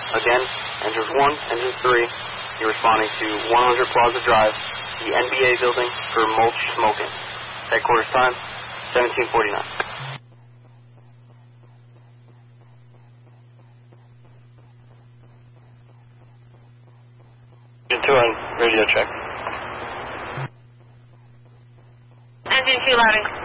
Again, engines 1, engines 3, you're responding to 100 Plaza Drive, the NBA building for mulch smoking. Headquarters time, 1749. Engine 2 on radio check. Engine 2 loud and